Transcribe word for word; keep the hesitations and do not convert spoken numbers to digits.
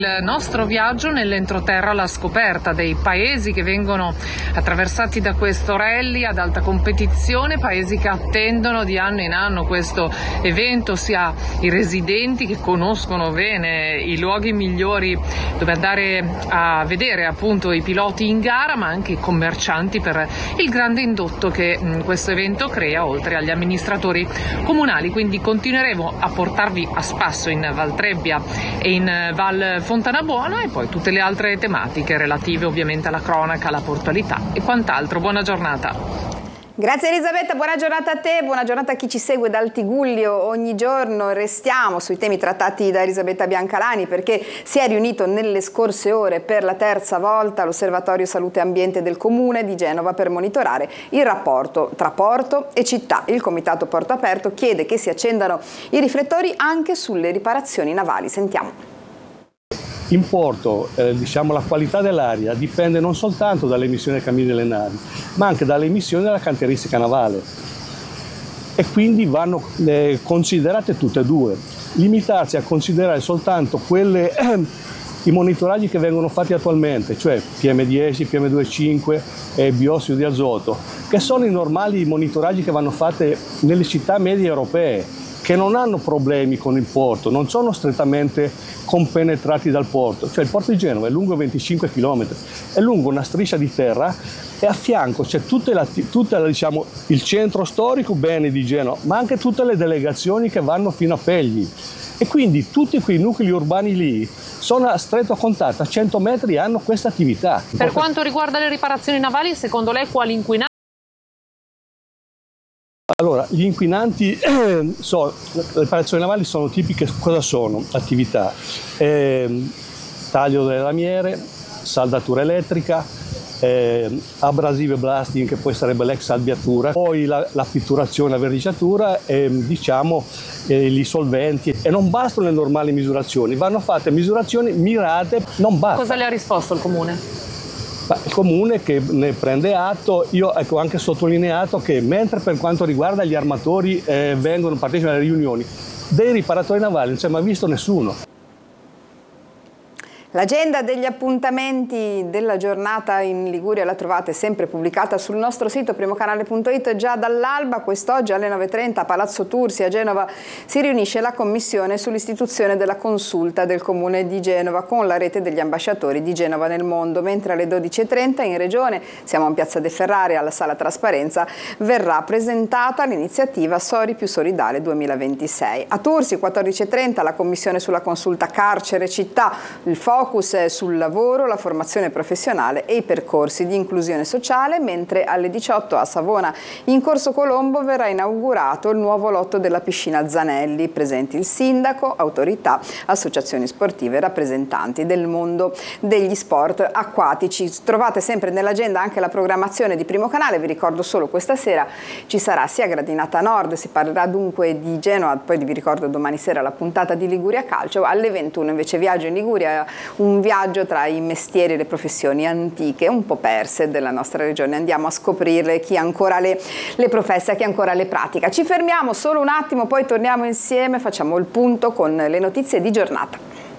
Il nostro viaggio nell'entroterra alla scoperta dei paesi che vengono attraversati da questo rally ad alta competizione, paesi che attendono di anno in anno questo evento, sia i residenti che conoscono bene i luoghi migliori dove andare a vedere appunto i piloti in gara, ma anche i commercianti per il grande indotto che mh, questo evento crea, oltre agli amministratori comunali. Quindi continueremo a portarvi a spasso in Val Trebbia e in Val Fontana Buona, e poi tutte le altre tematiche relative ovviamente alla cronaca, alla portualità e quant'altro. Buona giornata. Grazie Elisabetta, buona giornata a te, buona giornata a chi ci segue dal Tigullio ogni giorno. Restiamo sui temi trattati da Elisabetta Biancalani, perché si è riunito nelle scorse ore per la terza volta l'Osservatorio Salute e Ambiente del Comune di Genova per monitorare il rapporto tra porto e città. Il Comitato Porto Aperto chiede che si accendano i riflettori anche sulle riparazioni navali. Sentiamo. In porto eh, diciamo, la qualità dell'aria dipende non soltanto dalle emissioni dei cammini delle navi, ma anche dalle emissioni della cantieristica navale, e quindi vanno eh, considerate tutte e due. Limitarsi a considerare soltanto quelle, eh, i monitoraggi che vengono fatti attualmente, cioè P M dieci, P M due virgola cinque e biossido di azoto, che sono i normali monitoraggi che vanno fatti nelle città medie europee, che non hanno problemi con il porto, non sono strettamente compenetrati dal porto. Cioè il porto di Genova è lungo venticinque chilometri, è lungo una striscia di terra, e a fianco c'è tutta la, tutta la, diciamo, il centro storico bene di Genova, ma anche tutte le delegazioni che vanno fino a Pegli. E quindi tutti quei nuclei urbani lì sono a stretto contatto, a cento metri hanno questa attività. Per quanto riguarda le riparazioni navali, secondo lei quali inquinanti? Allora, gli inquinanti, eh, so, le riparazioni navali sono tipiche. Cosa sono? Attività, eh, taglio delle lamiere, saldatura elettrica, eh, abrasive blasting, che poi sarebbe l'ex albiatura, poi la, la pitturazione, la verniciatura, e diciamo eh, gli solventi. E non bastano le normali misurazioni, vanno fatte misurazioni mirate, non basta. Cosa le ha risposto il Comune? Il Comune che ne prende atto. Io ecco anche sottolineato che mentre per quanto riguarda gli armatori eh, vengono partecipano alle riunioni, dei riparatori navali non si è mai visto nessuno. L'agenda degli appuntamenti della giornata in Liguria la trovate sempre pubblicata sul nostro sito primocanale punto it già dall'alba. Quest'oggi alle nove e trenta a Palazzo Tursi a Genova si riunisce la commissione sull'istituzione della consulta del Comune di Genova con la rete degli ambasciatori di Genova nel mondo, mentre alle dodici e trenta in Regione, siamo in Piazza De Ferrari alla Sala Trasparenza, verrà presentata l'iniziativa Sori più solidale duemilaventisei. A Tursi quattordici e trenta la commissione sulla consulta carcere città, il focus è sul lavoro, la formazione professionale e i percorsi di inclusione sociale, mentre alle diciotto a Savona in Corso Colombo verrà inaugurato il nuovo lotto della piscina Zanelli, presenti il sindaco, autorità, associazioni sportive e rappresentanti del mondo degli sport acquatici. Trovate sempre nell'agenda anche la programmazione di Primo Canale. Vi ricordo solo questa sera ci sarà sia Gradinata Nord, si parlerà dunque di Genova, poi vi ricordo domani sera la puntata di Liguria Calcio, alle ventuno invece Viaggio in Liguria, un viaggio tra i mestieri e le professioni antiche un po' perse della nostra regione. Andiamo a scoprirle, chi ancora le, le professa, chi ancora le pratica. Ci fermiamo solo un attimo, poi torniamo insieme, facciamo il punto con le notizie di giornata.